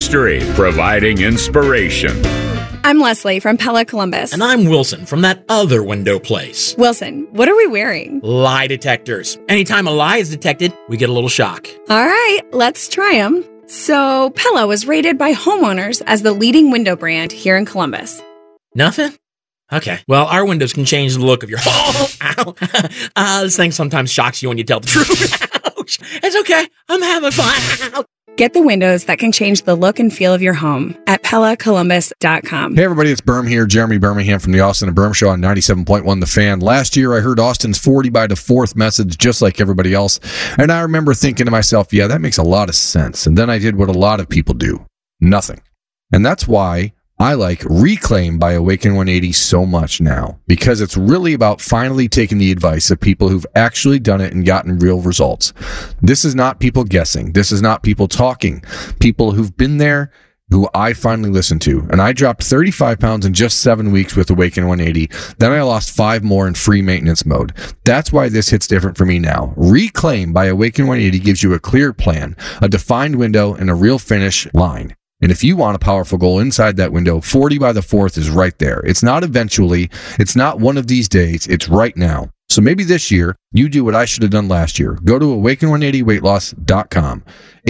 history, providing inspiration. I'm Leslie from Pella Columbus. And I'm Wilson from that other window place. Wilson, what are we wearing? Lie detectors. Anytime a lie is detected, we get a little shock. All right, let's try them. So, Pella was rated by homeowners as the leading window brand here in Columbus. Nothing? Okay. Well, our windows can change the look of your home. Ow. This thing sometimes shocks you when you tell the truth. Ouch. It's okay. I'm having fun. Get the windows that can change the look and feel of your home at PellaColumbus.com. Hey everybody, it's Berm here. Jeremy Birmingham from the Austin and Berm Show on 97.1 The Fan. Last year, I heard Austin's 40 by the 4th message just like everybody else. And I remember thinking to myself, yeah, that makes a lot of sense. And then I did what a lot of people do. Nothing. And that's why I like Reclaim by Awaken 180 so much now, because it's really about finally taking the advice of people who've actually done it and gotten real results. This is not people guessing. This is not people talking. People who've been there, who I finally listened to. And I dropped 35 pounds in just 7 weeks with Awaken 180. Then I lost 5 more in free maintenance mode. That's why this hits different for me now. Reclaim by Awaken 180 gives you a clear plan, a defined window, and a real finish line. And if you want a powerful goal inside that window, 40 by the 4th is right there. It's not eventually. It's not one of these days. It's right now. So maybe this year, you do what I should have done last year. Go to awaken180weightloss.com.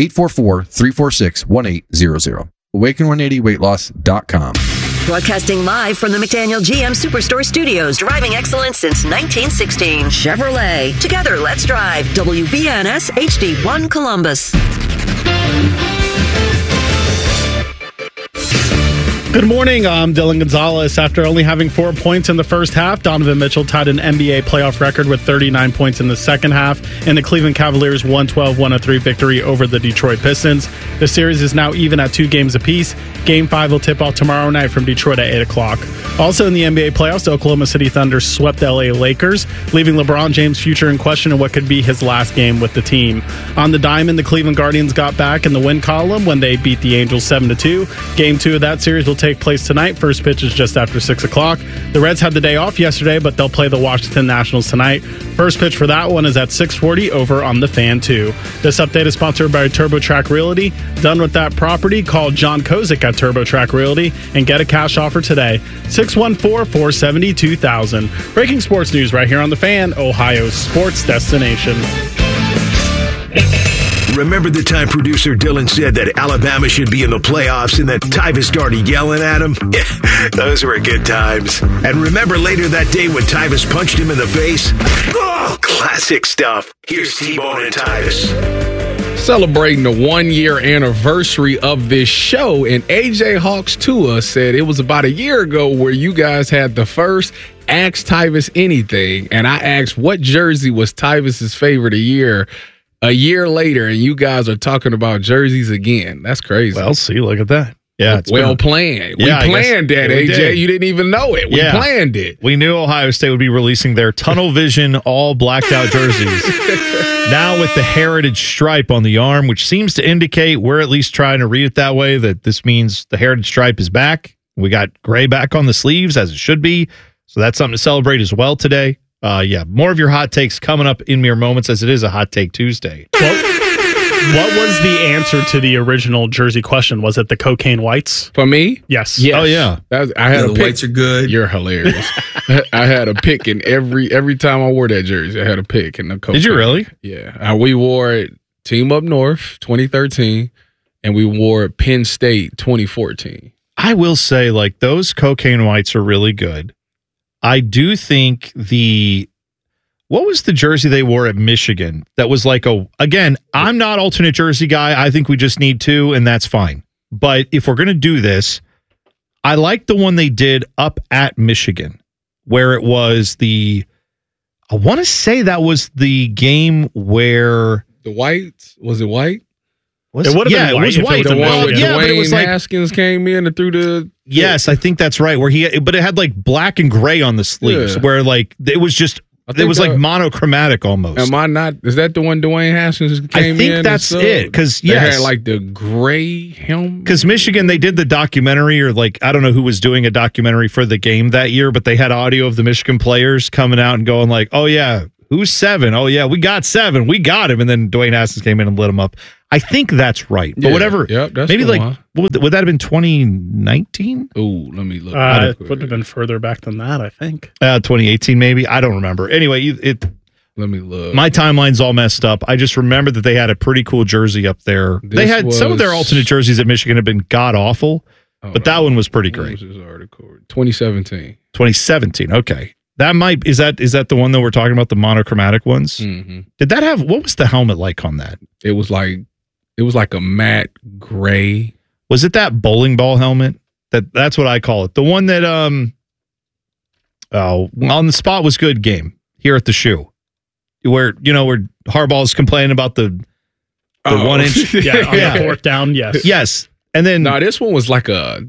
844-346-1800. awaken180weightloss.com. Broadcasting live from the McDaniel GM Superstore Studios. Driving excellence since 1916. Chevrolet. Together, let's drive. WBNS HD1 Columbus. Good morning, I'm Dylan Gonzalez. After only having 4 points in the first half, Donovan Mitchell tied an NBA playoff record with 39 points in the second half in the Cleveland Cavaliers' 112-103 victory over the Detroit Pistons. The series is now even at 2 games apiece. Game 5 will tip off tomorrow night from Detroit at 8 o'clock. Also in the NBA playoffs, the Oklahoma City Thunder swept the LA Lakers, leaving LeBron James' future in question in what could be his last game with the team. On the diamond, the Cleveland Guardians got back in the win column when they beat the Angels 7-2. Game 2 of that series will take place tonight. First pitch is just after 6 o'clock. The Reds had the day off yesterday, but they'll play the Washington Nationals tonight. First pitch for that one is at 6:40 over on the Fan 2. This update is sponsored by TurboTrack Realty. Done with that property? Call John Kozik at TurboTrack Realty and get a cash offer today. 614-470-2000. Breaking sports news right here on the Fan, Ohio's sports destination. Remember the time producer Dylan said that Alabama should be in the playoffs and that Tyvus started yelling at him? Yeah, those were good times. And remember later that day when Tyvus punched him in the face? Oh, classic stuff. Here's T-Bone and Tyvus. Celebrating the 1-year anniversary of this show, and AJ Hawks Tua said it was about a year ago where you guys had the first Ask Tyvus Anything, and I asked what jersey was Tyvus's favorite a year later, and you guys are talking about jerseys again. That's crazy. Well, see, look at that. Yeah, it's well planned. We planned that, AJ. Did. You didn't even know it. We planned it. We knew Ohio State would be releasing their tunnel vision, all blacked out jerseys. Now with the heritage stripe on the arm, which seems to indicate, we're at least trying to read it that way, that this means the heritage stripe is back. We got gray back on the sleeves, as it should be. So that's something to celebrate as well today. More of your hot takes coming up in mere moments, as it is a Hot Take Tuesday. What was the answer to the original jersey question? Was it the cocaine whites? For me? Yes. Oh, yeah. I had a pick. Whites are good. You're hilarious. I had a pick in every time I wore that jersey. I had a pick in the cocaine. Did you really? Yeah. We wore it Team Up North 2013, and we wore it Penn State 2014. I will say, like, those cocaine whites are really good. I do think what was the jersey they wore at Michigan that was like again, I'm not alternate jersey guy. I think we just need 2, and that's fine. But if we're going to do this, I like the one they did up at Michigan, where it was I want to say that was the game where the white, was it white? It would have been white. It was white. The one with but it was Dwayne Haskins came in and threw the... Yes, I think that's right. But it had like black and gray on the sleeves, where like it was just... It was like monochromatic almost. Am I not? Is that the one Dwayne Haskins came in? I think that's it. Because they had like the gray helmet. Because Michigan, they did the documentary, or like I don't know who was doing a documentary for the game that year, but they had audio of the Michigan players coming out and going like, "Oh yeah, who's 7? Oh yeah, we got 7, we got him." And then Dwayne Haskins came in and lit him up. I think that's right. But Yeah, whatever. yep, that's maybe the like, one. would that have been 2019? Oh, let me look. It would have been further back than that, I think. 2018 maybe. I don't remember. Anyway, Let me look. my timeline's all messed up. I just remember that they had a pretty cool jersey up there. They This had some of their was- alternate jerseys at Michigan have been god awful, but that one was pretty What great. was this article? 2017. 2017. Okay. Is that the one that we're talking about, the monochromatic ones? Mm-hmm. Did that have, what was the helmet like on that? It was like a matte gray. Was it that bowling ball helmet? That's what I call it. The one that on the spot was good game here at the shoe. Where Harbaugh's complaining about the 1 inch. Yeah, on the fourth down, yes. Yes. And then No, this one was like a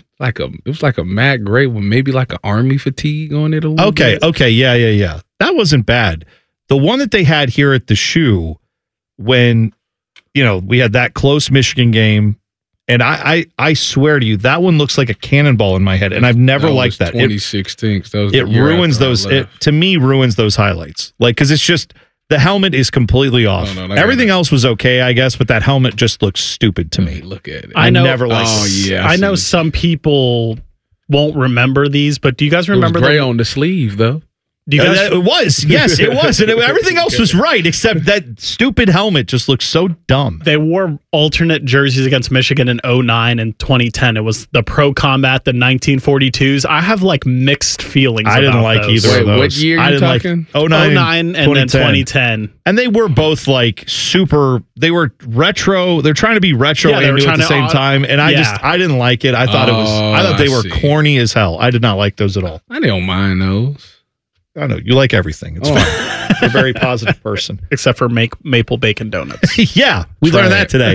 matte gray with maybe like an army fatigue on it a little bit. Okay, yeah. That wasn't bad. The one that they had here at the shoe when we had that close Michigan game, and I swear to you, that one looks like a cannonball in my head, and I've never liked that. 2016. 'cause that was It the year ruins after I those. left. To me, ruins those highlights. Like, because it's just the helmet is completely off. No, Everything else was okay, I guess, but that helmet just looks stupid to me. Look at it. I never liked Oh it. yeah, I know some people won't remember these, but do you guys It was remember gray on the sleeve though. Do you guys? It was. Yes, it was. And everything else was right, except that stupid helmet just looks so dumb. They wore alternate jerseys against Michigan in 2009 and 2010. It was the Pro Combat, the 1942s. I have like mixed feelings. I didn't about like those. either of those. What year I you didn't talking? like 09 and then 2010. And they were both like super, they were retro. They're trying to be retro Yeah, they and were new at trying the to same time. And I didn't like it. I thought I thought they I were see. corny as hell. I did not like those at all. I don't mind those. I know you like everything. It's fine. You're a very positive person. Except for maple bacon donuts. Yeah, we learned that today.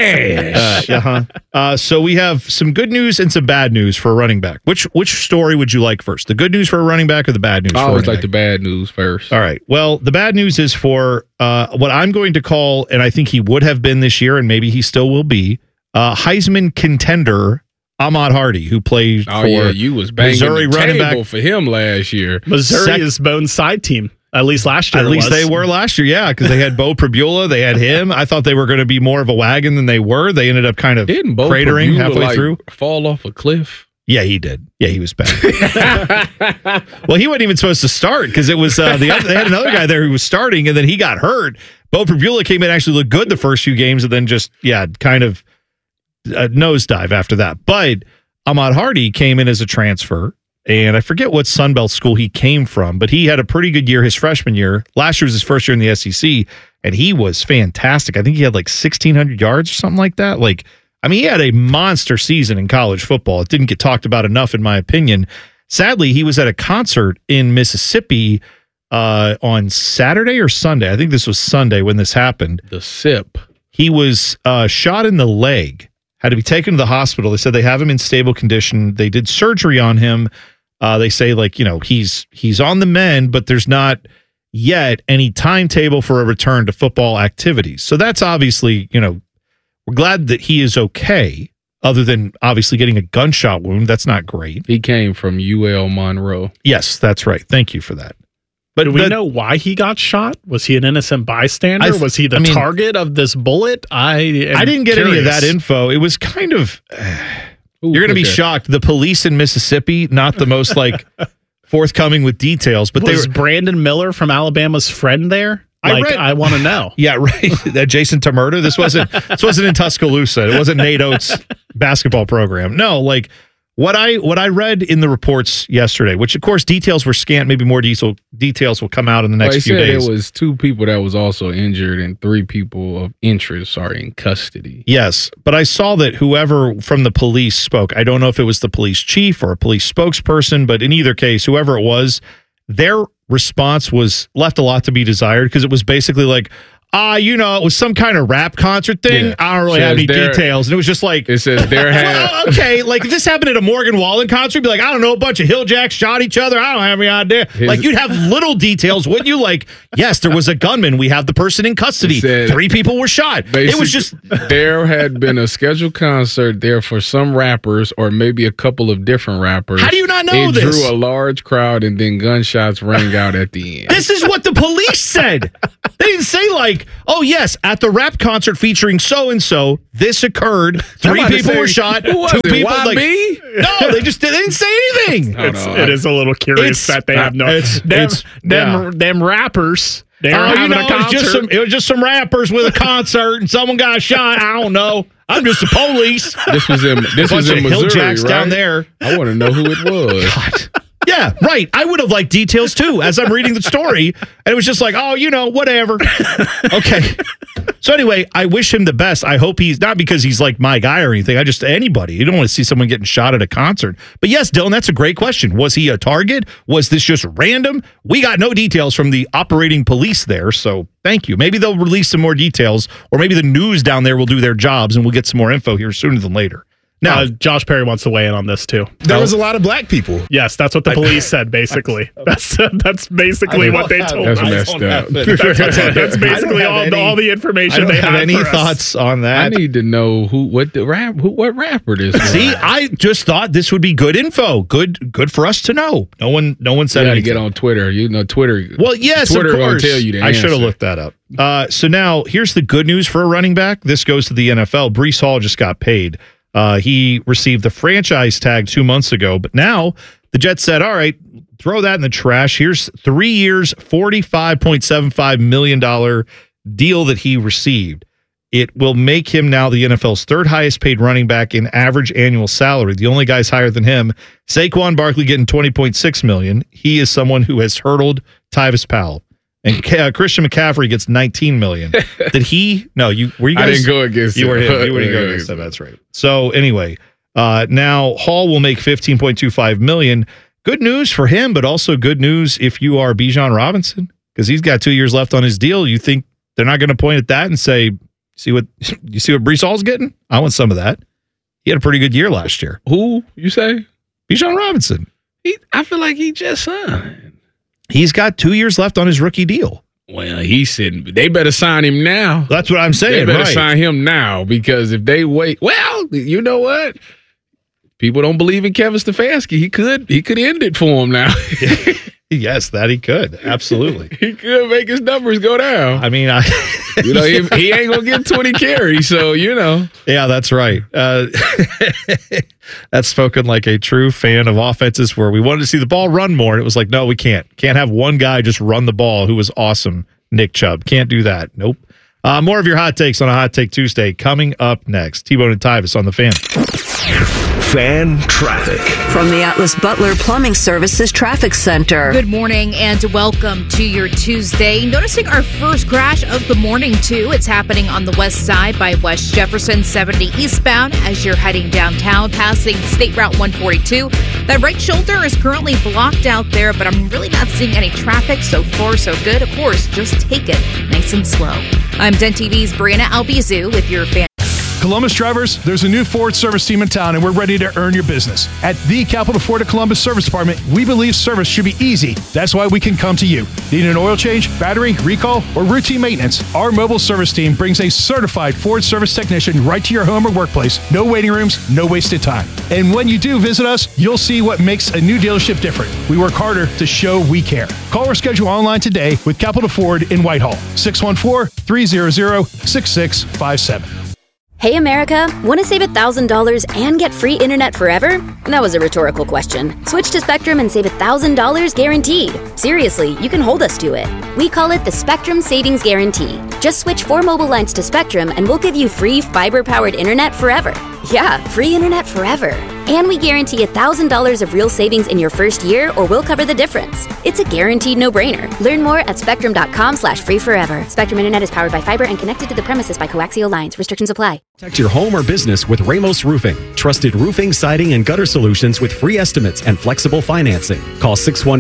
Trash. So we have some good news and some bad news for a running back. Which story would you like first? The good news for a running back or the bad news I for a always running like back? the bad news first. All right. Well, the bad news is for what I'm going to call, and I think he would have been this year, and maybe he still will be, Heisman contender Ahmad Hardy, who played Oh for yeah, you was banging Missouri the running table back. for him last year. Missouri is Bone's side team. At least last year. At least they were last year, yeah, because they had Bo Pribula, they had him. I thought they were going to be more of a wagon than they were. They ended up kind of Didn't Bo cratering Pribula, halfway through. fall off a cliff? Yeah, he did. Yeah, he was bad. Well, he wasn't even supposed to start because it was they had another guy there who was starting, and then he got hurt. Bo Pribula came in, actually looked good the first few games, and then just kind of nosedive after that. But Ahmad Hardy came in as a transfer, and I forget what Sunbelt school he came from, but he had a pretty good year his freshman year. Last year was his first year in the SEC, and he was fantastic. I think he had like 1,600 yards or something like that. He had a monster season in college football. It didn't get talked about enough, in my opinion. Sadly, he was at a concert in Mississippi on Saturday or Sunday. I think this was Sunday when this happened. The SIP. He was shot in the leg, had to be taken to the hospital. They said they have him in stable condition. They did surgery on him. They say he's on the mend, but there's not yet any timetable for a return to football activities. So that's obviously, we're glad that he is okay, other than obviously getting a gunshot wound. That's not great. He came from UL Monroe. Yes, that's right. Thank you for that. But do we know why he got shot? Was he an innocent bystander? Was he the target of this bullet? I didn't get any of that info. It was kind of... You're going to be shocked. The police in Mississippi, not the most forthcoming with details, but was Brandon Miller from Alabama's friend there? I want to know. Yeah, right. That Jason Tamurda. This wasn't in Tuscaloosa. It wasn't Nate Oates' basketball program. No, what I read in the reports yesterday, which of course details were scant. Maybe more details will come out in the next few days. It was 2 people that was also injured and 3 people of interest are in custody. Yes, but I saw that whoever from the police spoke. I don't know if it was the police chief or a police spokesperson, but in either case, whoever it was, their response left a lot to be desired, because it was basically like, it was some kind of rap concert thing. Yeah. I don't really have any details. And it was just like, it says there had okay, if this happened at a Morgan Wallen concert, you'd be like, I don't know, a bunch of hill jacks shot each other. I don't have any idea. You'd have little details, wouldn't you? Yes, there was a gunman. We have the person in custody. 3 people were shot. It was just there had been a scheduled concert there for some rappers, or maybe a couple of different rappers. How do you not know this? It drew a large crowd, and then gunshots rang out at the end. This is what the police said. They didn't say like, oh, yes, at the rap concert featuring so-and-so, this occurred. 3 people were shot. 2 people. YB? No, they didn't say anything. It is a little curious that they have no. Them rappers. They were having a concert. It was just some rappers with a concert, and someone got shot. I don't know. I'm just the police. This was in Missouri, Hilljacks right? down there. I want to know who it was. God. Yeah, right. I would have liked details too as I'm reading the story. And it was just like, oh, whatever. Okay. So anyway, I wish him the best. I hope he's not because he's like my guy or anything. I just anybody. You don't want to see someone getting shot at a concert. But yes, Dylan, that's a great question. Was he a target? Was this just random? We got no details from the operating police there. So thank you. Maybe they'll release some more details, or maybe the news down there will do their jobs and we'll get some more info here sooner than later. Now, Josh Perry wants to weigh in on this too. There was a lot of black people. Yes, that's what the police said. Basically, that's basically what they told us. That's messed up. That's basically all the information they have. Any thoughts on that? I need to know what rapper this was. See, I just thought this would be good info. Good for us to know. No one said anything. Get on Twitter. Twitter. Well, yes, Twitter of course. Gonna tell you the I answer. should have looked that up. So now here's the good news for a running back. This goes to the NFL. Breece Hall just got paid. He received the franchise tag 2 months ago, but now the Jets said, all right, throw that in the trash. Here's 3 years, $45.75 million deal that he received. It will make him now the NFL's 3rd highest paid running back in average annual salary. The only guy's higher than him, Saquon Barkley, getting $20.6 million. He is someone who has hurdled Tyvis Powell. And Christian McCaffrey gets $19 million. Did he? No, were you guys? I didn't go against you. him. You wouldn't go against him. That's right. So anyway, now Hall will make $15.25 million. Good news for him, but also good news if you are Bijan Robinson, because he's got 2 years left on his deal. You think they're not going to point at that and say, see what Breece Hall's getting? I want some of that. He had a pretty good year last year. Who you say? Bijan Robinson. I feel like he just signed. He's got 2 years left on his rookie deal. Well, he's sitting. They better sign him now. That's what I'm saying. They better sign him now, because if they wait, well, you know what? People don't believe in Kevin Stefanski. He could end it for him now. Yes, that he could. Absolutely. He could make his numbers go down. I mean, he ain't going to get 20 carries, so, Yeah, that's right. That's spoken like a true fan of offenses where we wanted to see the ball run more, and it was like, no, we can't. Can't have one guy just run the ball who was awesome, Nick Chubb. Can't do that. Nope. More of your hot takes on a Hot Take Tuesday coming up next. T-Bone and Tyvis on the Fan. Fan traffic. From the Atlas Butler Plumbing Services Traffic Center. Good morning and welcome to your Tuesday. Noticing our first crash of the morning, too. It's happening on the west side by West Jefferson 70 eastbound as you're heading downtown, passing State Route 142. That right shoulder is currently blocked out there, but I'm really not seeing any traffic. So far, so good. Of course, just take it nice and slow. I'm Den TV's Brianna Albizu with your Fan. Columbus drivers, there's a new Ford service team in town, and we're ready to earn your business. At the Capital Ford of Columbus Service Department, we believe service should be easy. That's why we can come to you. Need an oil change, battery, recall, or routine maintenance? Our mobile service team brings a certified Ford service technician right to your home or workplace. No waiting rooms, no wasted time. And when you do visit us, you'll see what makes a new dealership different. We work harder to show we care. Call or schedule online today with Capital Ford in Whitehall, 614-300-6657. Hey America, want to save $1,000 and get free internet forever? That was a rhetorical question. Switch to Spectrum and save $1,000 guaranteed. Seriously, you can hold us to it. We call it the Spectrum Savings Guarantee. Just switch 4 mobile lines to Spectrum and we'll give you free fiber-powered internet forever. Yeah, free internet forever. And we guarantee $1,000 of real savings in your first year, or we'll cover the difference. It's a guaranteed no-brainer. Learn more at spectrum.com/free forever. Spectrum Internet is powered by fiber and connected to the premises by coaxial lines. Restrictions apply. Protect your home or business with Ramos Roofing. Trusted roofing, siding, and gutter solutions with free estimates and flexible financing. Call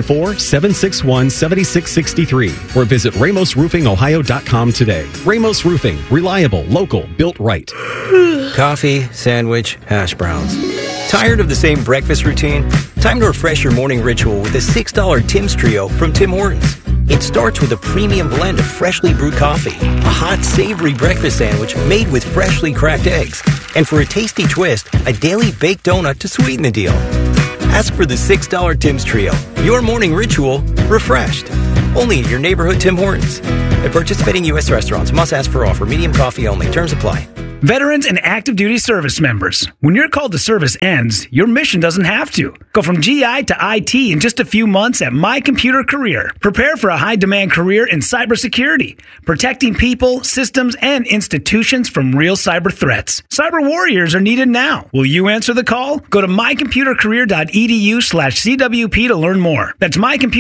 614-761-7663 or visit RamosRoofingOhio.com today. Ramos Roofing. Reliable, local, built right. Coffee, sandwich, hash browns. Tired of the same breakfast routine? Time to refresh your morning ritual with a $6 Tim's Trio from Tim Hortons. It starts with a premium blend of freshly brewed coffee, a hot, savory breakfast sandwich made with freshly cracked eggs, and for a tasty twist, a daily baked donut to sweeten the deal. Ask for the $6 Tim's Trio. Your morning ritual refreshed. Only at your neighborhood Tim Hortons. At participating U.S. restaurants, must ask for offer. Medium coffee only. Terms apply. Veterans and active duty service members, when your call to service ends, your mission doesn't have to. Go from GI to IT in just a few months at My Computer Career. Prepare for a high-demand career in cybersecurity, protecting people, systems, and institutions from real cyber threats. Cyber warriors are needed now. Will you answer the call? Go to mycomputercareer.edu/CWP to learn more. That's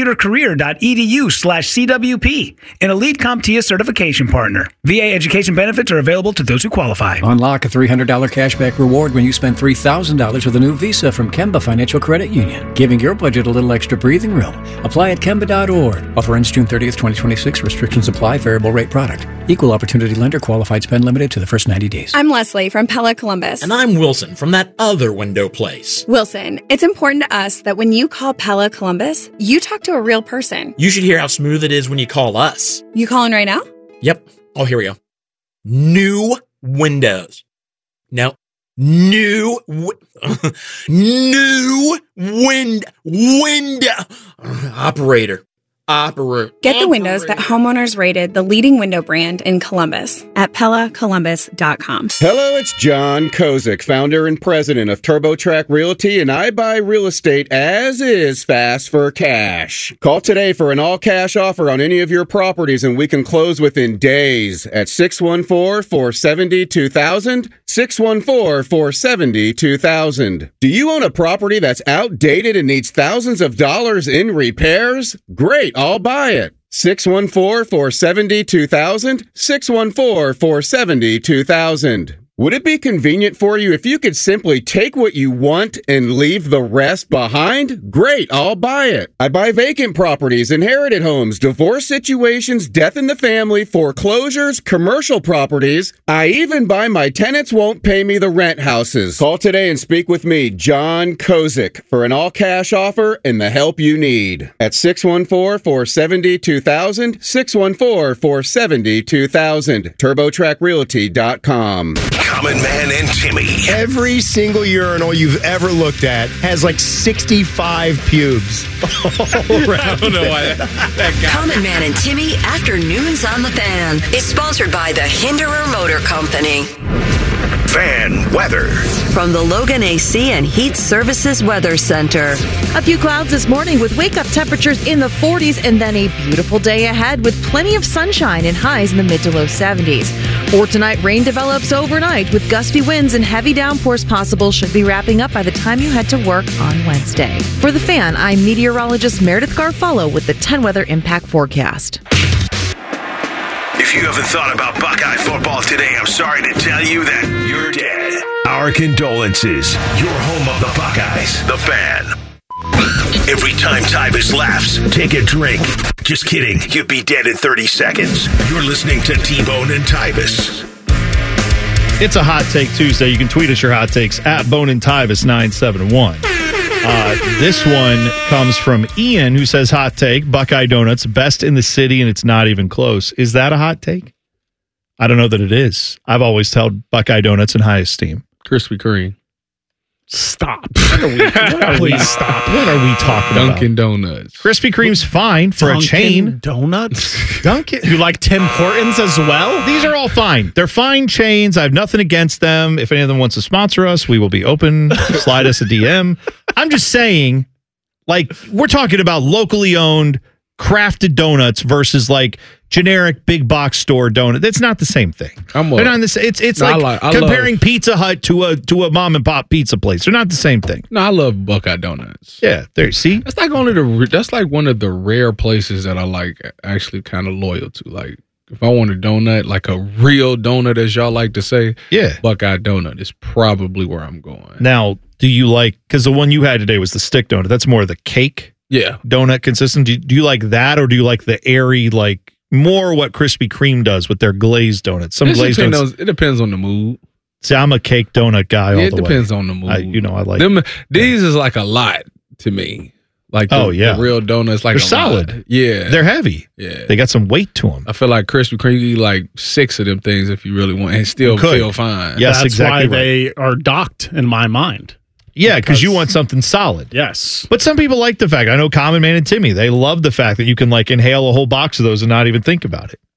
mycomputercareer.edu/CWP, an Elite CompTIA certification partner. VA education benefits are available to those who qualify. Unlock a $300 cashback reward when you spend $3,000 with a new Visa from Kemba Financial Credit Union, giving your budget a little extra breathing room. Apply at Kemba.org. Offer ends June 30th, 2026. Restrictions apply. Variable rate product. Equal opportunity lender. Qualified spend limited to the first 90 days. I'm Leslie from Pella Columbus. And I'm Wilson from that other window place. Wilson, it's important to us that when you call Pella Columbus, you talk to a real person. You should hear how smooth it is when you call us. You calling right now? Yep. Oh, here we go. New windows. No. New window. Operator. Get the windows that homeowners rated the leading window brand in Columbus at PellaColumbus.com. Hello, it's John Kozik, founder and president of TurboTrack Realty, and I buy real estate as is fast for cash. Call today for an all-cash offer on any of your properties, and we can close within days at 614-470-2000, 614-470-2000. Do you own a property that's outdated and needs thousands of dollars in repairs? Great, I'll buy it. 614-470-2000, 614-470-2000. Would it be convenient for you if you could simply take what you want and leave the rest behind? Great, I'll buy it. I buy vacant properties, inherited homes, divorce situations, death in the family, foreclosures, commercial properties. I even buy my tenants won't pay me the rent houses. Call today and speak with me, John Kozik, for an all-cash offer and the help you need. At 614-470-2000, 614-470-2000, TurboTrackRealty.com. Common Man and Timmy. Every single urinal you've ever looked at has like 65 pubes. I don't know why that guy. Common Man and Timmy Afternoons on the Fan is sponsored by the Hinderer Motor Company. Fan weather. From the Logan AC and Heat Services Weather Center. A few clouds this morning with wake-up temperatures in the 40s and then a beautiful day ahead with plenty of sunshine and highs in the mid to low 70s. For tonight, rain develops overnight with gusty winds and heavy downpours possible. Should be wrapping up by the time you head to work on Wednesday. For The Fan, I'm meteorologist Meredith Garfalo with the 10 Weather Impact Forecast. If you haven't thought about Buckeye football today, I'm sorry to tell you that you're dead. Our condolences. You're home of the Buckeyes, The Fan. Every time Tyvus laughs, take a drink. Just kidding. You'd be dead in 30 seconds. You're listening to T-Bone and Tyvus. It's a Hot Take Tuesday. You can tweet us your hot takes at Bone and Tyvus 971. This one comes from Ian, who says, hot take, Buckeye Donuts, best in the city, and it's not even close. Is that a hot take? I don't know that it is. I've always held Buckeye Donuts in high esteem. Krispy Kreme. Stop. Please stop. What are we talking about? Dunkin' Donuts. Krispy Kreme's fine for a chain. Donuts? Dunkin'. You like Tim Hortons as well? These are all fine. They're fine chains. I have nothing against them. If any of them wants to sponsor us, we will be open. Slide us a DM. I'm just saying, like, we're talking about locally owned, crafted donuts versus like generic big box store donut. That's not the same thing. They're not this. It's like comparing Pizza Hut to a mom and pop pizza place. They're not the same thing. No, I love Buckeye Donuts. Yeah, there. See, that's like one of the rare places that I like actually kind of loyal to. Like, if I want a donut, like a real donut, as y'all like to say, yeah, Buckeye Donut is probably where I'm going. Now, do you like, because the one you had today was the stick donut. That's more of the cake, donut consistent. Do you like that, or do you like the airy, like more what Krispy Kreme does with their glazed donuts? Some glazed donuts. It depends on the mood. See, I'm a cake donut guy all the way. It depends on the mood. I like them. These is like a lot to me. Like the real donuts, like they're solid. Lot. Yeah, they're heavy. Yeah, they got some weight to them. I feel like Krispy Kreme, you eat like 6 of them things if you really want, and still feel fine. Yes, that's exactly. Why they are docked in my mind. Yeah, because you want something solid. Yes. But some people like the fact, I know Common Man and Timmy, they love the fact that you can like inhale a whole box of those and not even think about it.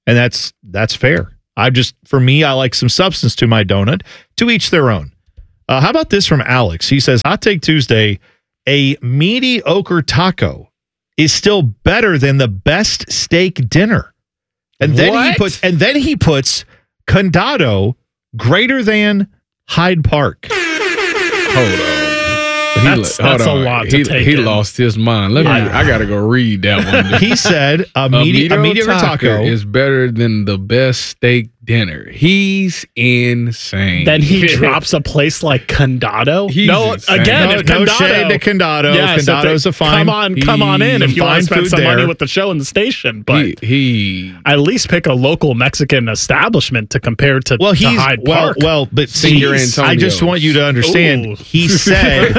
And that's fair. For me, I like some substance to my donut. To each their own. How about this from Alex? He says, Hot Take Tuesday, a mediocre taco is still better than the best steak dinner. And then he puts Condado greater than Hyde Park. Hold on. That's a lot to take He in. lost his mind. I got to go read that one. He said a mediocre taco is better than the best steak dinner. He's insane. Then he drops a place like Condado. He's insane. If Condado, no shade to Condado. Yes, Condado's a fine. Come on in if you want to spend some money there. with the show and the station. But he at least pick a local Mexican establishment to compare to Hyde Park. But Senior see, I just want you to understand. Ooh. He said.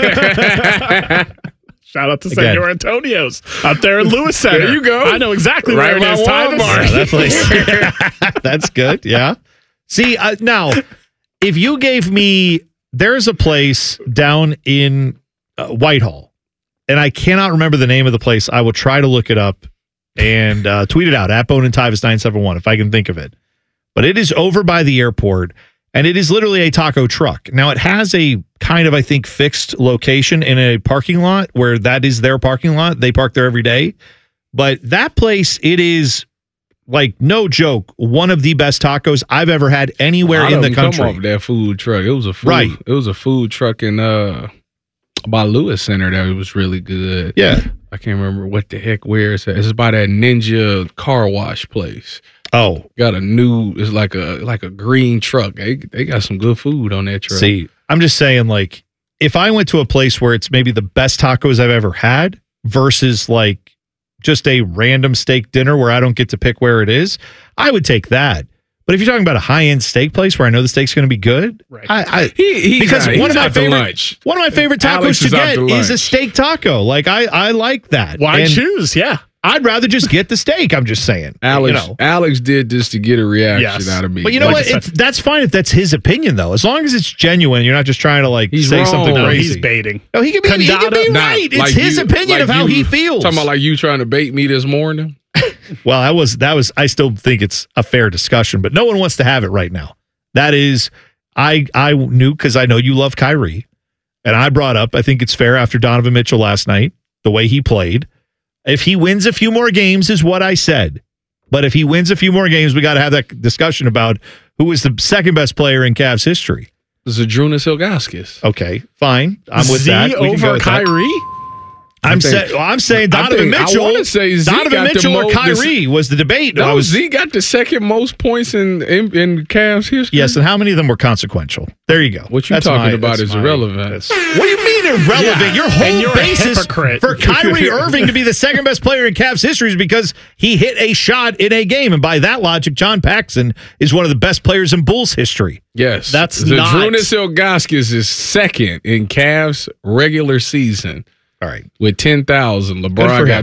Shout out to Senor Antonio's up there in Lewis Center. There you go. I know exactly Right where it is. by Walmart. Yeah, that place. That's good. Yeah. See, now, if you gave me, there's a place down in Whitehall, and I cannot remember the name of the place. I will try to look it up and tweet it out at Bone and Tyvis 971 if I can think of it. But it is over by the airport, and it is literally a taco truck. Now, it has a kind of, I think, fixed location in a parking lot where that is their parking lot. They park there every day. But that place, it is, like, no joke, one of the best tacos I've ever had anywhere in the country. Come off that food truck. It was a food, Right. It was a food truck in by Lewis Center that was really good. Yeah. I can't remember what the heck where it's at. It's by that Ninja car wash place. Oh, got a new. It's like a green truck. They got some good food on that truck. See, I'm just saying, like, if I went to a place where it's maybe the best tacos I've ever had versus like just a random steak dinner where I don't get to pick where it is, I would take that. But if you're talking about a high-end steak place where I know the steak's going to be good, right? Because one of my favorite tacos Alex to get is a steak taco. Like I like that. Why choose? Yeah. I'd rather just get the steak. I'm just saying. Alex did this to get a reaction out of me. But you know what? That's fine if that's his opinion, though. As long as it's genuine, you're not just trying to say something crazy. He's baiting. No, he can be right. It's his opinion of how he feels. Talking about like you trying to bait me this morning. Well, that was. I still think it's a fair discussion, but no one wants to have it right now. That is, I knew because I know you love Kyrie, and I brought up. I think it's fair after Donovan Mitchell last night, the way he played. If he wins a few more games, is what I said. But if he wins a few more games, we got to have that discussion about who is the second best player in Cavs history. Zydrunas Ilgauskas. Okay, fine. I'm with that. We can go over with Kyrie. that. I'm saying Donovan Mitchell. I want to say Z Donovan got Mitchell the or Kyrie was the debate. No, Z got the second most points in Cavs history. Yes, and how many of them were consequential? There you go. What you're talking about is irrelevant. What do you mean irrelevant? Your whole basis for Kyrie Irving to be the second best player in Cavs history is because he hit a shot in a game, and by that logic, John Paxson is one of the best players in Bulls history. Yes, that's Zydrunas Ilgauskas is second in Cavs regular season. All right. With 10,000, LeBron got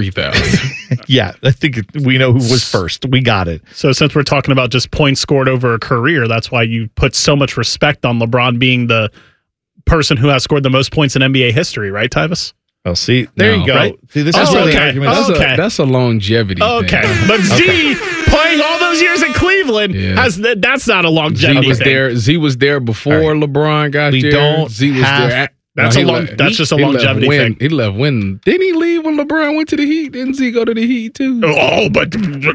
23,000. Yeah, I think we know who was first. We got it. So since we're talking about just points scored over a career, that's why you put so much respect on LeBron being the person who has scored the most points in NBA history, right, Tyvis? Oh, see, there you go. Right? See, this is really argument. That's a longevity thing. But Z playing all those years in Cleveland that's not a longevity thing. Z was there before LeBron got there. Don't Z was there. That's just a longevity thing. He left when didn't he leave when LeBron went to the Heat? Didn't Z go to the Heat too? Oh, but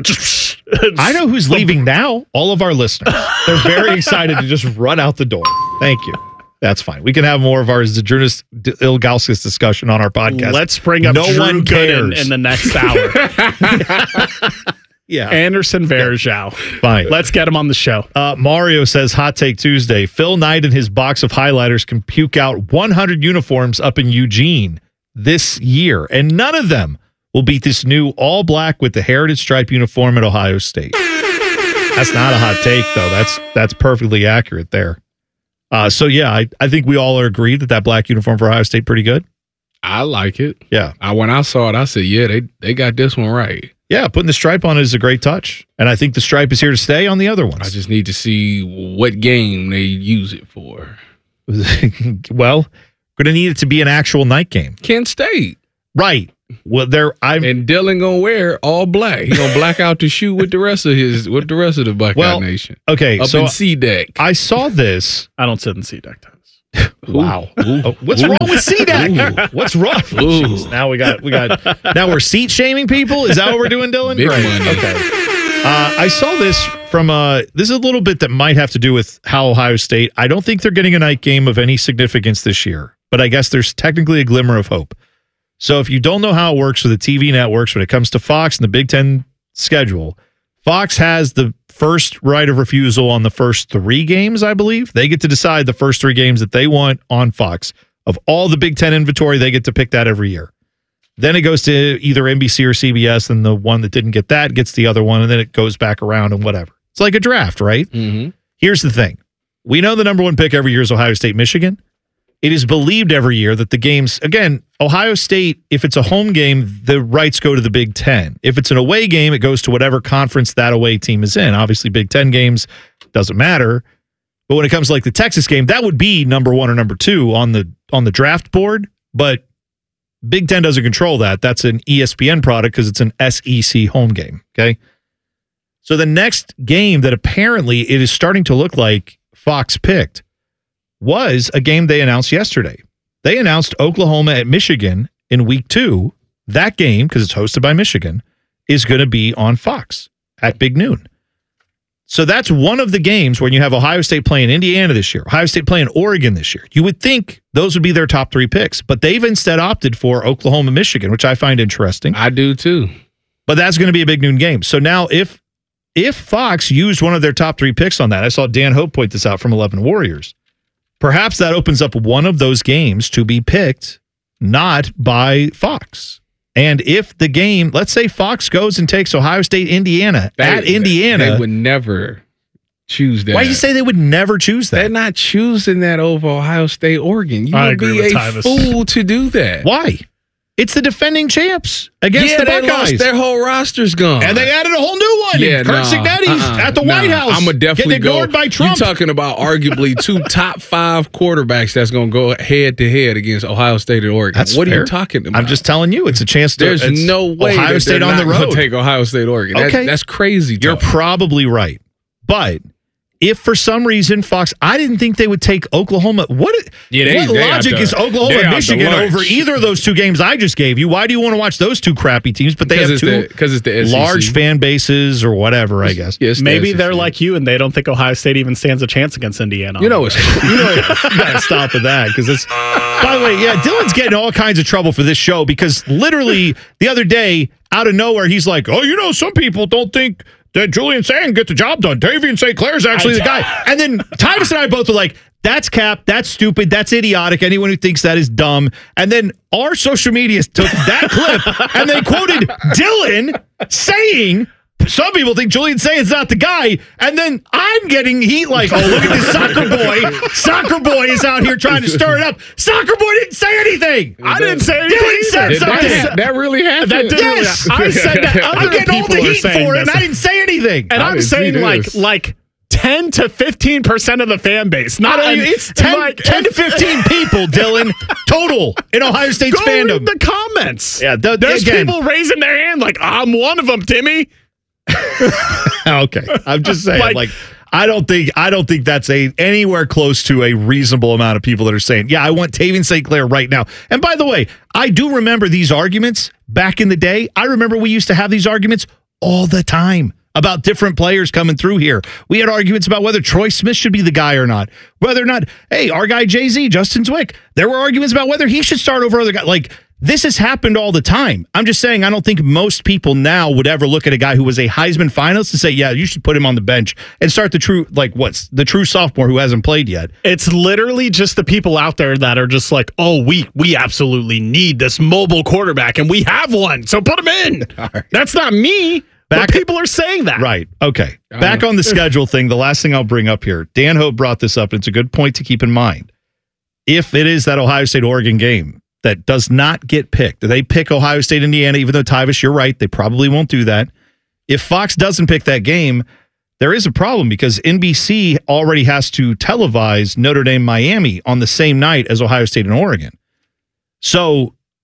I know who's leaving now. All of our listeners. They're very excited to just run out the door. Thank you. That's fine. We can have more of our Zydrunas Ilgauskas discussion on our podcast. Let's bring up Drew Gooden in the next hour. Yeah. Anderson Varejao. Fine. Let's get him on the show. Mario says, Hot Take Tuesday. Phil Knight and his box of highlighters can puke out 100 uniforms up in Eugene this year, and none of them will beat this new all-black with the heritage stripe uniform at Ohio State. That's not a hot take, though. That's perfectly accurate there. So, yeah, I think we all are agreed that black uniform for Ohio State pretty good. I like it. Yeah. When I saw it, I said, yeah, they got this one right. Yeah, putting the stripe on it is a great touch. And I think the stripe is here to stay on the other ones. I just need to see what game they use it for. Well, going to need it to be an actual night game. Kent State. Right. Well, and Dylan gonna wear all black. He gonna black out the shoe with the rest of the Buckeye Nation. Okay, up so in C-Deck. I saw this. I don't sit in C-Deck times. Wow. What's wrong with C-Deck? What's wrong? Jeez, now we got. Now we're seat shaming people. Is that what we're doing, Dylan? Big money. Okay. I saw this from this is a little bit that might have to do with how Ohio State. I don't think they're getting a night game of any significance this year, but I guess there's technically a glimmer of hope. So if you don't know how it works with the TV networks when it comes to Fox and the Big Ten schedule, Fox has the first right of refusal on the first 3 games, I believe. They get to decide the first 3 games that they want on Fox. Of all the Big Ten inventory, they get to pick that every year. Then it goes to either NBC or CBS, and the one that didn't get that gets the other one, and then it goes back around and whatever. It's like a draft, right? Mm-hmm. Here's the thing. We know the number 1 pick every year is Ohio State, Michigan. It is believed every year that the games, again, Ohio State, if it's a home game, the rights go to the Big Ten. If it's an away game, it goes to whatever conference that away team is in. Obviously, Big Ten games doesn't matter. But when it comes to like the Texas game, that would be number 1 or number 2 on the draft board. But Big Ten doesn't control that. That's an ESPN product because it's an SEC home game. Okay. So the next game that apparently it is starting to look like Fox picked was a game they announced yesterday. They announced Oklahoma at Michigan in week 2. That game, because it's hosted by Michigan, is going to be on Fox at big noon. So that's one of the games when you have Ohio State playing Indiana this year, Ohio State playing Oregon this year. You would think those would be their top 3 picks, but they've instead opted for Oklahoma, Michigan, which I find interesting. I do too. But that's going to be a big noon game. So now if Fox used one of their top 3 picks on that, I saw Dan Hope point this out from 11 Warriors. Perhaps that opens up one of those games to be picked not by Fox. And if the game, let's say Fox goes and takes Ohio State, Indiana at Indiana. They would never choose that. Why do you say they would never choose that? They're not choosing that over Ohio State, Oregon. You would be a fool to do that. Why? It's the defending champs against the Buckeyes. Lost. Their whole roster's gone. And they added a whole new one. Kurt Signetti's at the White House. I'm going to definitely getting ignored by Trump. You're talking about arguably 2 top 5 quarterbacks that's going to go head-to-head against Ohio State and Oregon. That's what fair. are you talking about? I'm just telling you, it's a chance to. There's no way Ohio State on the road. Take Ohio State, Oregon. Okay. That's crazy. You're probably right. But if for some reason Fox, I didn't think they would take Oklahoma. What logic is Oklahoma and Michigan over either of those 2 games I just gave you? Why do you want to watch those 2 crappy teams? But they have 2 because it's the SEC. Large fan bases or whatever, I guess. Yes, maybe they're like you and they don't think Ohio State even stands a chance against Indiana. You gotta stop with that because it's. By the way, yeah, Dylan's getting all kinds of trouble for this show because literally the other day, out of nowhere, he's like, "Oh, some people don't think that Julian Sayin get the job done. Davian St. Clair's actually the guy." And then Tyvus and I both were like, that's cap, that's stupid, that's idiotic. Anyone who thinks that is dumb. And then our social media took that clip and they quoted Dylan saying, some people think Julian Sayin's not the guy. And then I'm getting heat like, oh, look at this soccer boy. Soccer boy is out here trying to stir it up. Soccer boy didn't say anything. I didn't say anything. Dylan said something. That really happened. Yes. I said that. I'm getting all the heat for it, and I didn't say anything. And I'm saying like 10 to 15% of the fan base. Not only it's 10 to 15 people, Dylan, total in Ohio State's fandom. Read the comments. Yeah, there's people raising their hand like, I'm one of them, Timmy. Okay, I'm just saying, I don't think that's anywhere close to a reasonable amount of people that are saying, yeah, I want Tavian St. Clair right now. And by the way, I do remember these arguments back in the day. I remember we used to have these arguments all the time about different players coming through here. We had arguments about whether Troy Smith should be the guy or not, whether or not, hey, our guy Jay-Z, Justin Zwick, there were arguments about whether he should start over other guys. Like, this has happened all the time. I'm just saying, I don't think most people now would ever look at a guy who was a Heisman finalist and say, yeah, you should put him on the bench and start the true sophomore who hasn't played yet. It's literally just the people out there that are just like, oh, we absolutely need this mobile quarterback and we have one, so put him in. Right. That's not me. But people are saying that. Right. Okay. Back on the schedule thing, the last thing I'll bring up here, Dan Hope brought this up, and it's a good point to keep in mind. If it is that Ohio State-Oregon game that does not get picked, they pick Ohio State-Indiana, even though, Tyvus, you're right, they probably won't do that. If Fox doesn't pick that game, there is a problem because NBC already has to televise Notre Dame-Miami on the same night as Ohio State and Oregon. So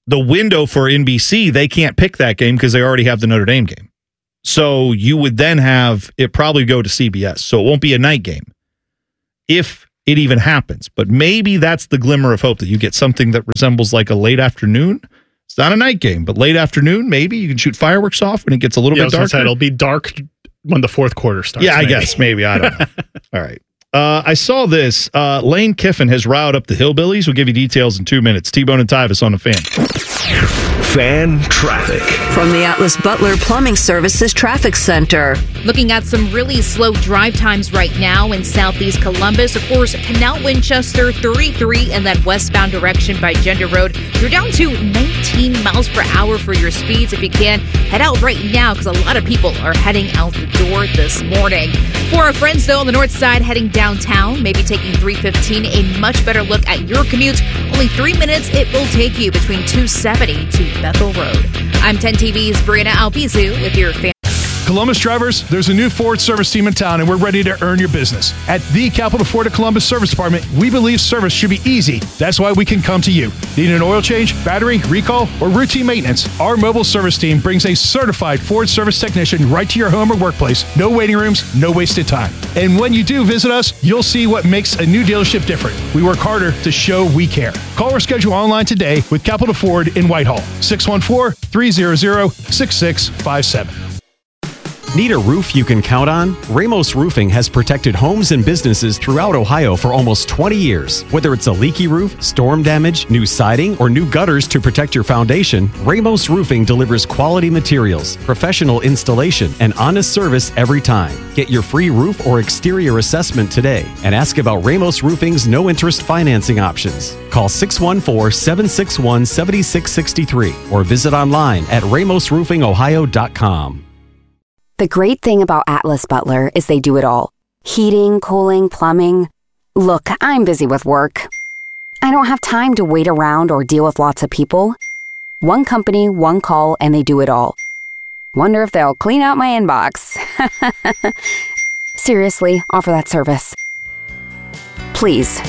the window for NBC, they can't pick that game because they already have the Notre Dame game. So you would then have it probably go to CBS. So it won't be a night game if it even happens. But maybe that's the glimmer of hope that you get something that resembles like a late afternoon. It's not a night game, but late afternoon, maybe you can shoot fireworks off when it gets a little bit darker. It'll be dark when the fourth quarter starts. Yeah, I guess. Maybe. I don't know. All right. I saw this. Lane Kiffin has riled up the Hillbillies. We'll give you details in 2 minutes. T-Bone and Tyvis on the Fan. Fan traffic. From the Atlas Butler Plumbing Services Traffic Center. Looking at some really slow drive times right now in southeast Columbus. Of course, Canal Winchester 33 in that westbound direction by Gender Road. You're down to 19 miles per hour for your speeds. If you can, head out right now because a lot of people are heading out the door this morning. For our friends, though, on the north side heading downtown, maybe taking 315, a much better look at your commute. Only 3 minutes it will take you between 270 to Bethel Road. I'm 10 TV's Brianna Albizu with your fan. Columbus drivers, there's a new Ford service team in town, and we're ready to earn your business. At the Capital Ford of Columbus Service Department, we believe service should be easy. That's why we can come to you. Need an oil change, battery, recall, or routine maintenance? Our mobile service team brings a certified Ford service technician right to your home or workplace. No waiting rooms, no wasted time. And when you do visit us, you'll see what makes a new dealership different. We work harder to show we care. Call or schedule online today with Capital Ford in Whitehall. 614-300-6657. Need a roof you can count on? Ramos Roofing has protected homes and businesses throughout Ohio for almost 20 years. Whether it's a leaky roof, storm damage, new siding, or new gutters to protect your foundation, Ramos Roofing delivers quality materials, professional installation, and honest service every time. Get your free roof or exterior assessment today and ask about Ramos Roofing's no-interest financing options. Call 614-761-7663 or visit online at ramosroofingohio.com. The great thing about Atlas Butler is they do it all. Heating, cooling, plumbing. Look, I'm busy with work. I don't have time to wait around or deal with lots of people. One company, one call, and they do it all. Wonder if they'll clean out my inbox. Seriously, offer that service. Please.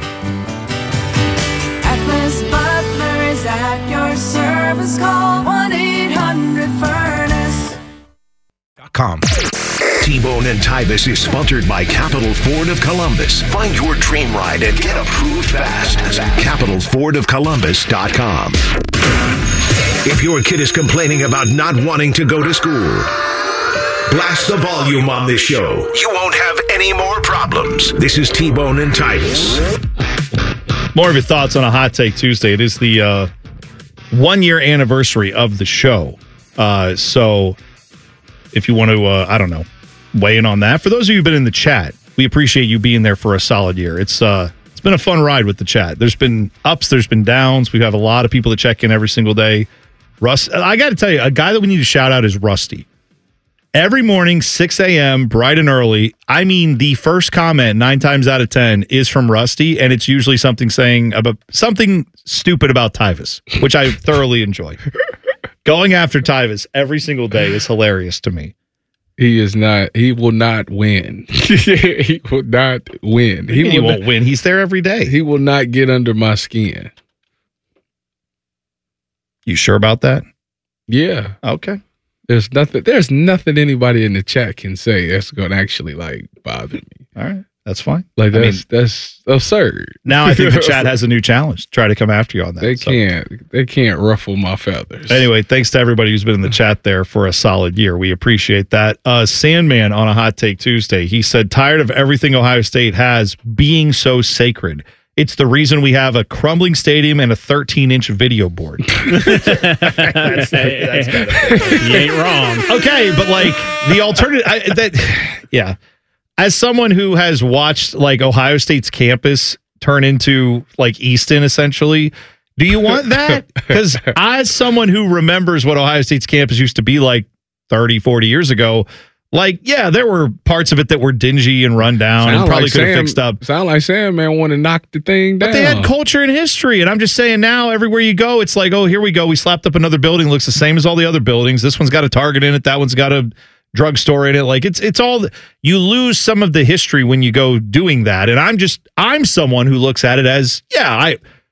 Atlas Butler is at your service. Call 1-800-FURNACE. T-Bone and Tyvis is sponsored by Capital Ford of Columbus. Find your dream ride and get approved fast at capitalfordofcolumbus.com. If your kid is complaining about not wanting to go to school, blast the volume on this show. You won't have any more problems. This is T-Bone and Tyvis. More of your thoughts on a Hot Take Tuesday. It is the 1 year anniversary of the show. So if you want to, weigh in on that. For those of you who've been in the chat, we appreciate you being there for a solid year. It's been a fun ride with the chat. There's been ups, there's been downs. We have a lot of people that check in every single day. Russ, I got to tell you, a guy that we need to shout out is Rusty. Every morning, 6 a.m., bright and early. I mean, the first comment 9 times out of 10 is from Rusty, and it's usually something saying about something stupid about Tyvis, which I thoroughly enjoy. Going after Tyvis every single day is hilarious to me. He will not win. He will not win. He won't win. He's there every day. He will not get under my skin. You sure about that? Yeah. Okay. There's nothing anybody in the chat can say that's going to actually bother me. All right. That's fine. That's absurd. Now I think the chat has a new challenge. Try to come after you on that. They can't ruffle my feathers. Anyway, thanks to everybody who's been in the chat there for a solid year. We appreciate that. Sandman on a Hot Take Tuesday, he said, tired of everything Ohio State has being so sacred. It's the reason we have a crumbling stadium and a 13-inch video board. that's good. You ain't wrong. Okay, but the alternative, yeah. As someone who has watched Ohio State's campus turn into Easton, essentially, do you want that? Because as someone who remembers what Ohio State's campus used to be 30, 40 years ago, there were parts of it that were dingy and run down and probably could have fixed up. Sound like Sandman want to knock the thing down. But they had culture and history. And I'm just saying now, everywhere you go, it's oh, here we go. We slapped up another building. Looks the same as all the other buildings. This one's got a Target in it. That one's got a drugstore in it. It's all, you lose some of the history when you go doing that. And I'm someone who looks at it as,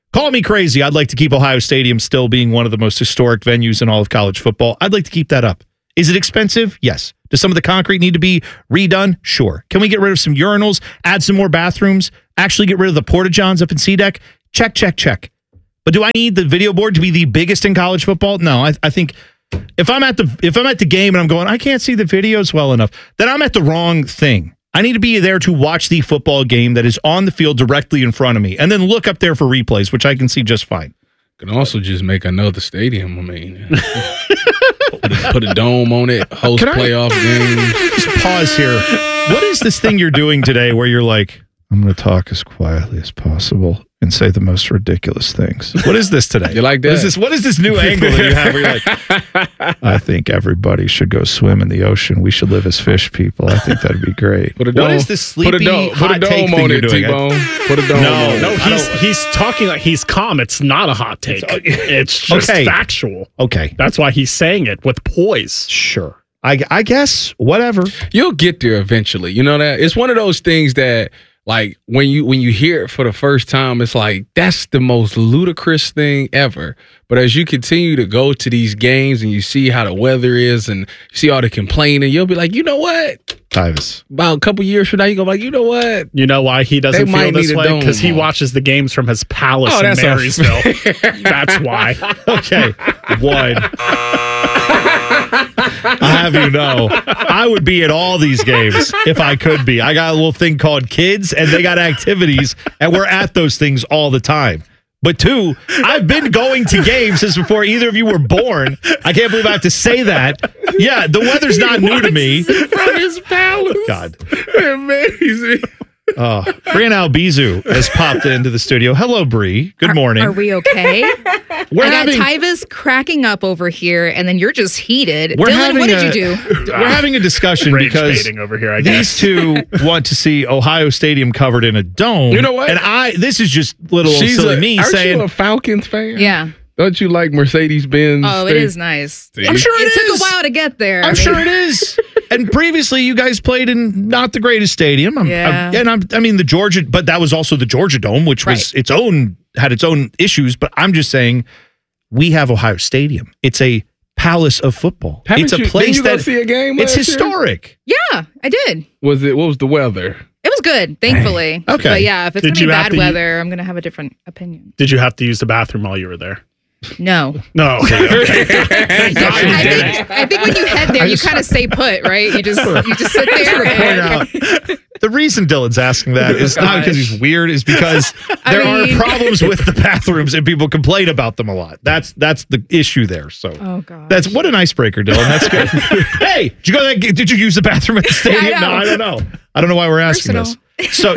Call me crazy. I'd like to keep Ohio Stadium still being one of the most historic venues in all of college football. I'd like to keep that up. Is it expensive? Yes. Does some of the concrete need to be redone? Sure. Can we get rid of some urinals, add some more bathrooms, actually get rid of the porta-johns up in C-Deck? Check, check, check. But do I need the video board to be the biggest in college football? No, I think if I'm at the game and I'm going, I can't see the videos well enough, then I'm at the wrong thing. I need to be there to watch the football game that is on the field directly in front of me and then look up there for replays, which I can see just fine. Can also just make another stadium. I mean, put a dome on it, host playoff games. Just pause here. What is this thing you're doing today where you're like, I'm going to talk as quietly as possible and say the most ridiculous things? What is this today? You like that? What is this new angle that you have where you're like, I think everybody should go swim in the ocean. We should live as fish people. I think that'd be great. Put a dome, what is this sleepy hot take thing on you're it, doing? T-Bone. Put a dome on it. No, he's talking like he's calm. It's not a hot take. It's just factual. Okay. That's why he's saying it with poise. Sure. I guess, whatever. You'll get there eventually. You know that? It's one of those things that, like, when you hear it for the first time, it's like, that's the most ludicrous thing ever. But as you continue to go to these games and you see how the weather is and you see all the complaining, you'll be like, you know what? Tyvis. About a couple years from now, you go like, you know what? You know why he doesn't feel this way? Because he watches the games from his palace in Marysville. That's why. Okay. One. I have you know, I would be at all these games if I could be. I got a little thing called kids, and they got activities, and we're at those things all the time. But two, I've been going to games since before either of you were born. I can't believe I have to say that. Yeah, the weather's not new to me. From his palace. God. Amazing. Brianna Albizu has popped into the studio. Hello, Bree. Good morning. Are we okay? I got Tyvis cracking up over here, and then you're just heated. Dylan, what did you do? We're having a discussion because over here, I these two want to see Ohio Stadium covered in a dome. You know what? And this is just little silly me aren't saying, you a Falcons fan? Yeah. Don't you like Mercedes-Benz? Oh, it is nice. I'm sure it took a while to get there. I'm sure it is. And previously, you guys played in not the greatest stadium. I mean the Georgia, but that was also the Georgia Dome, which was had its own issues. But I'm just saying, we have Ohio Stadium. It's a palace of football. It's a place did you go see a game it's last year? Yeah, historic. I did. What was the weather? It was good, thankfully. Okay. But yeah, if it's going to Did be you have bad to weather, I'm going to have a different opinion. Did you have to use the bathroom while you were there? No. No. Okay. I think when you head there, you kind of stay put, right? You just sit there. Point out, the reason Dylan's asking that is not because he's weird, is because there are problems with the bathrooms and people complain about them a lot. That's the issue there. So that's what an icebreaker, Dylan. That's good. Hey, did you use the bathroom at the stadium? No, I don't know. I don't know why we're asking this. So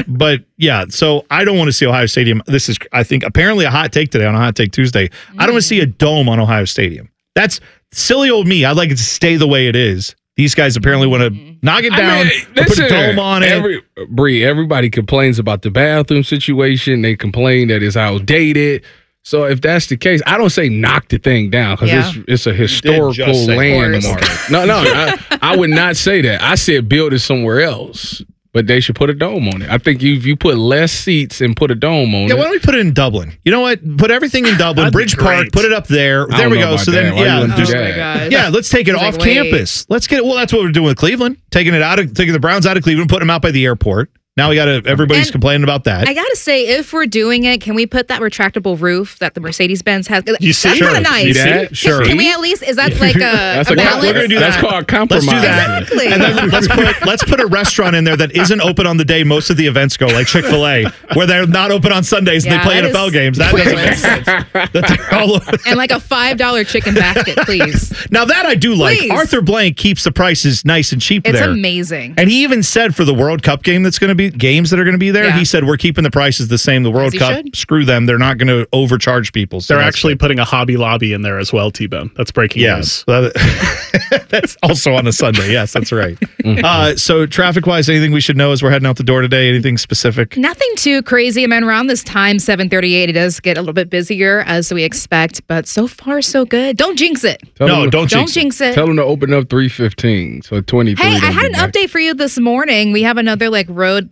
so I don't want to see Ohio Stadium. This is, I think, apparently a hot take today on a Hot Take Tuesday. I don't want to see a dome on Ohio Stadium. That's silly old me. I'd like it to stay the way it is. These guys apparently want to knock it down, put a dome on it. Everybody complains about the bathroom situation. They complain that it's outdated. So if that's the case, I don't say knock the thing down because it's a historical landmark. No, I would not say that. I said build it somewhere else. But they should put a dome on it. I think if you put less seats and put a dome on it. Yeah, why don't we put it in Dublin? You know what? Put everything in Dublin, Bridge Park, put it up there. There we go. So then, let's take it off campus. Let's get it. Well, that's what we're doing with Cleveland. Taking the Browns out of Cleveland, putting them out by the airport. Now everybody's complaining about that. I gotta say, if we're doing it, can we put that retractable roof that the Mercedes-Benz has? You see? That's kind of nice. See that? Sure. Can we at least? Is that like a balance? We're gonna do that. That's called compromise. Let's do that. Exactly. And then let's put a restaurant in there that isn't open on the day most of the events go, like Chick-fil-A, where they're not open on Sundays and they play NFL games. That doesn't make sense. That they're all over. And like a $5 chicken basket, please. Now that I do like. Please. Arthur Blank keeps the prices nice and cheap It's there. amazing. And he even said for the World Cup game games that are going to be there, he said we're keeping the prices the same. The World Cup, screw them. They're not going to overcharge people. So they're actually putting a Hobby Lobby in there as well, T-Bone. That's breaking news. That's also on a Sunday. Yes, that's right. So traffic-wise, anything we should know as we're heading out the door today? Anything specific? Nothing too crazy. I mean, around this time, 7:38, it does get a little bit busier as we expect, but so far, so good. Don't jinx it. Don't jinx it. Tell them to open up 3:15, so 23. Hey, I had an update for you this morning. We have another road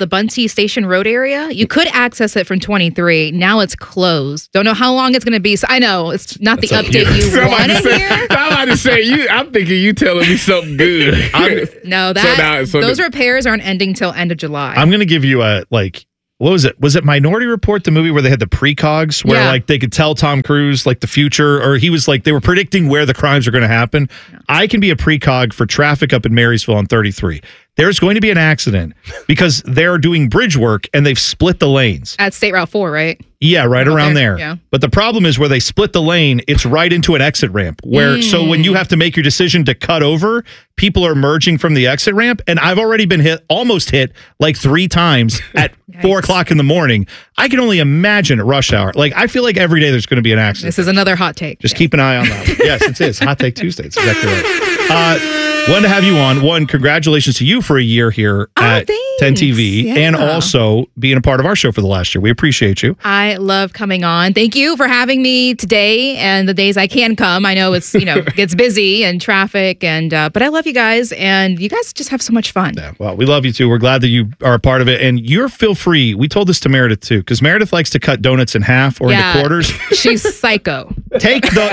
the Bunty Station Road area. You could access it from 23. Now it's closed. Don't know how long it's going to be. So I know it's not the update you want to hear. I'm about to say, I'm thinking you telling me something good. No, those repairs aren't ending till end of July. I'm going to give you a, like, what was it? Was it Minority Report, the movie where they had the precogs, where like they could tell Tom Cruise like the future, or he was like, they were predicting where the crimes are going to happen. I can be a precog for traffic up in Marysville on 33. There's going to be an accident because they're doing bridge work and they've split the lanes. At State Route 4, right? Yeah, right around there. Yeah. But the problem is where they split the lane, it's right into an exit ramp where, so when you have to make your decision to cut over, people are merging from the exit ramp. And I've already been almost hit like 3 times at 4 o'clock in the morning. I can only imagine at rush hour. Like, I feel like every day there's going to be an accident. This is another hot take. Just keep an eye on that. Yes, it is. Hot Take Tuesday. It's exactly right. One, to have you on. One, congratulations to you for a year here at 10 TV and also being a part of our show for the last year. We appreciate you. I love coming on. Thank you for having me today and the days I can come. I know it's, gets busy and traffic, and but I love you guys, and you guys just have so much fun. Yeah, well, we love you too. We're glad that you are a part of it, and you're feel free. We told this to Meredith too, because Meredith likes to cut donuts in half or into quarters. She's psycho. Take the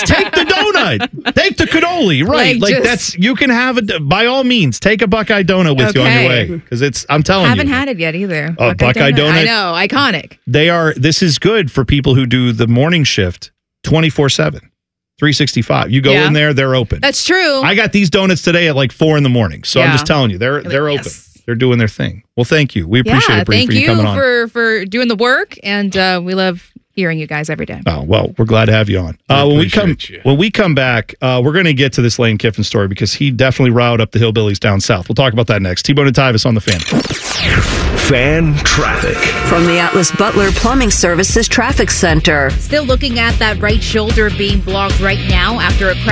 donut. Take the cannoli. Right. Like that's, you can have it by all means. Take a Buckeye donut with you on your way. Because I'm telling you. Haven't had it yet either. Buckeye donut. I know. Iconic. This is good for people who do the morning shift 24/7, 365. You go in there, they're open. That's true. I got these donuts today at like 4 a.m. So I'm just telling you, they're open. They're doing their thing. Well, thank you. We appreciate it, Bree, for you coming on. Thank you for doing the work, and we love hearing you guys every day. Oh, well, we're glad to have you on. When we come back, we're going to get to this Lane Kiffin story because he definitely riled up the hillbillies down south. We'll talk about that next. T-Bone and Tyvis on the Fan. Fan traffic. From the Atlas Butler Plumbing Services Traffic Center. Still looking at that right shoulder being blocked right now after a crash.